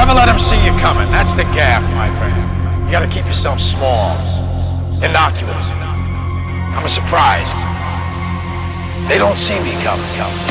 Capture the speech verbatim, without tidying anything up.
Never let them see you coming. That's the gaff, my friend. You gotta keep yourself small, innocuous. I'm a surprise. They don't see me coming, coming.